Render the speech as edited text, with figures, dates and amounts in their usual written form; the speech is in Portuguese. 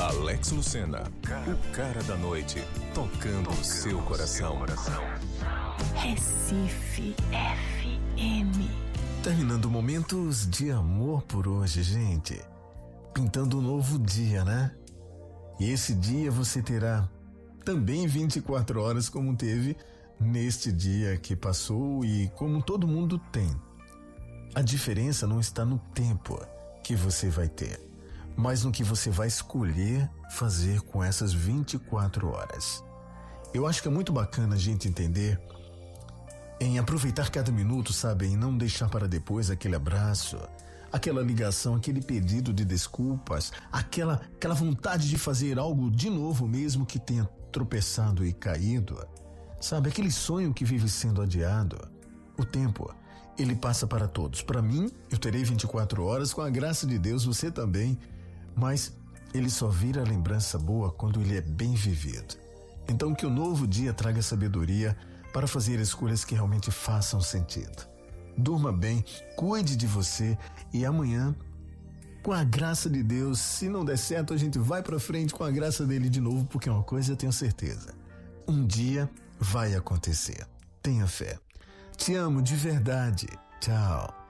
Alex Lucena, o cara da noite, tocando o seu coração. Recife FM. Terminando momentos de amor por hoje, gente. Pintando um novo dia, né? E esse dia você terá também 24 horas como teve neste dia que passou e como todo mundo tem. A diferença não está no tempo que você vai ter, mas no que você vai escolher fazer com essas 24 horas. Eu acho que é muito bacana a gente entender em aproveitar cada minuto, sabe? Em não deixar para depois aquele abraço, aquela ligação, aquele pedido de desculpas, aquela vontade de fazer algo de novo mesmo que tenha tropeçado e caído. Sabe, aquele sonho que vive sendo adiado. O tempo, ele passa para todos. Para mim, eu terei 24 horas, com a graça de Deus, você também. Mas ele só vira lembrança boa quando ele é bem vivido. Então que o novo dia traga sabedoria para fazer escolhas que realmente façam sentido. Durma bem, cuide de você e amanhã, com a graça de Deus, se não der certo, a gente vai para frente com a graça dele de novo, porque uma coisa eu tenho certeza: um dia vai acontecer. Tenha fé. Te amo de verdade. Tchau.